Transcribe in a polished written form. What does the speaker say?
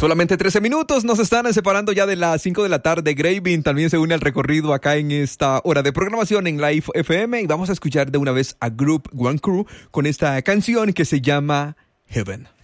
Solamente 13 minutos nos están separando ya de las 5 de la tarde. Graving también se une al recorrido acá en esta hora de programación en Live FM. Y vamos a escuchar de una vez a Group One Crew con esta canción que se llama Heaven.